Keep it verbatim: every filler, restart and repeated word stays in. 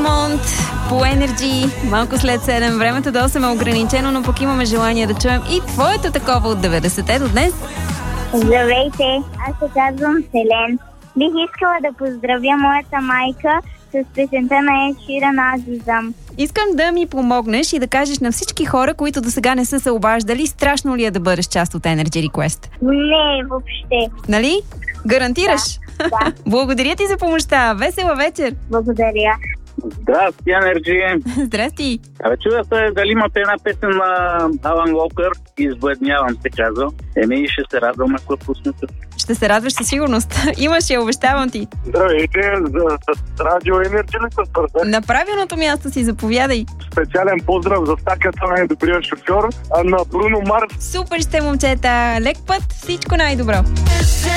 Diamond по Energy. Малко след седем. Времето до осем е ограничено, но пък имаме желание да чуем и твоето такова от деветдесетте до днес. Здравейте, аз се казвам Селен. Бих искала да поздравя моята майка с песента на Ед Ширан Азизъм. Искам да ми помогнеш и да кажеш на всички хора, които до сега не са се обаждали, страшно ли е да бъдеш част от Energy Request? Не, въобще. Нали? Гарантираш? Да, да. Благодаря ти за помощта. Весела вечер! Благодаря. Здрасти, Енерджи! Здрасти! Абе, чуда се дали имате една песен на Алан Уокър, Избледнявам се казва. Еми, ще се радвам, ако я пуснете. Ще се радваш със сигурност. Имаш я, обещавам ти. Здравейте, с Радио Енерджи ли се свързах? На правилното място си, заповядай. Специален поздрав за стаката на най-добрия шофьор, а на Бруно Марс. Супер сте, момчета! Лек път, всичко най-добро!